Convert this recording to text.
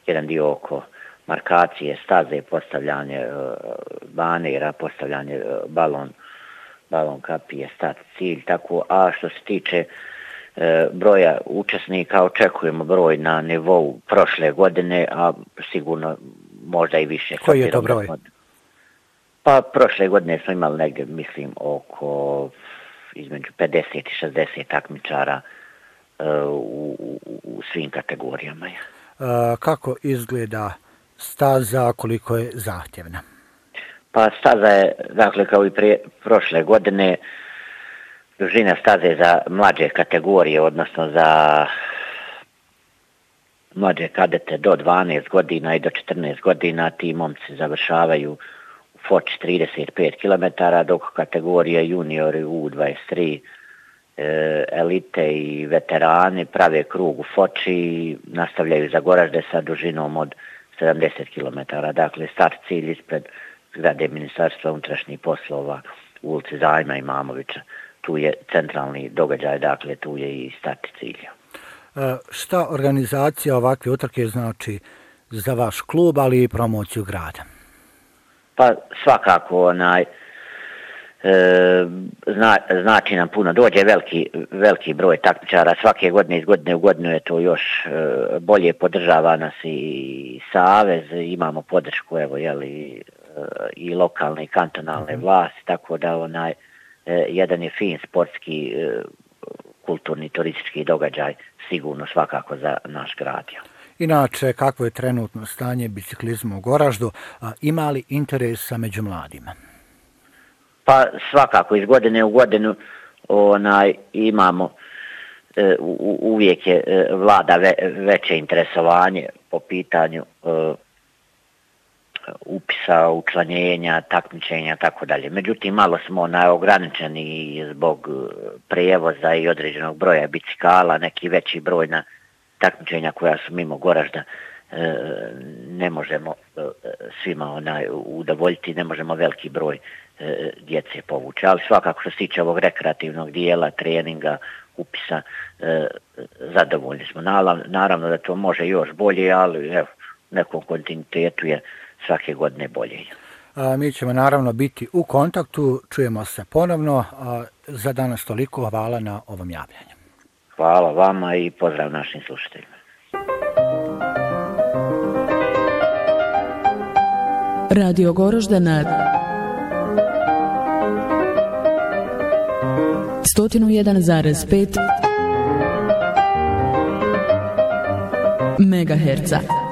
jedan dio oko markacije, staze, postavljanje banera, postavljanje balon kapije, start, cilj, tako. A što se tiče broja učesnika, očekujemo broj na nivou prošle godine, a sigurno možda i više. Koji je to broj? Pa prošle godine smo imali negdje, mislim, oko između 50 i 60 takmičara u svim kategorijama. Kako izgleda staza, koliko je zahtjevna? Pa staza je, dakle, kao i prošle godine, dužina staze za mlađe kategorije, odnosno za mlađe kadete do 12 godina i do 14 godina, ti momci završavaju u Foči 35 km, dok kategorija juniori U23, elite i veterani prave krug u Foči i nastavljaju za Goražde sa dužinom od 70 km. Dakle, start cilj ispred zgrade Ministarstva unutrašnjih poslova u ulici Zajma Imamovića. Tu je centralni događaj, dakle tu je i start cilja. Šta organizacija ovakve utrke znači za vaš klub, ali i promociju grada? Pa svakako znači nam puno. Dođe veliki broj takmičara, svake godine iz godine u godinu je to još bolje, podržava nas i savez, imamo podršku i lokalne i kantonalne vlasti, tako da jedan je fin sportski, kulturni, turistički događaj sigurno svakako za naš grad. Inače, kakvo je trenutno stanje biciklizma u Goraždu? Ima li interesa među mladima? Pa svakako iz godine u godinu imamo, uvijek je vlada veće interesovanje po pitanju upisa, učlanjenja, takmičenja, tako dalje. Međutim, malo smo ograničeni zbog prijevoza i određenog broja bicikala, neki veći broj na takmičenja koja su mimo Goražda ne možemo svima udovoljiti, ne možemo veliki broj djece povući. Ali svakako što se tiče ovog rekreativnog dijela, treninga, upisa, zadovoljni smo. Naravno da to može još bolje, ali evo, u nekom kontinuitetu je svake godine bolje. Mi ćemo naravno biti u kontaktu, čujemo se ponovno. Za danas toliko, hvala na ovom javljanju. Hvala vama i pozdrav našim slušateljima. Radio Goražde na 101,5 MHz.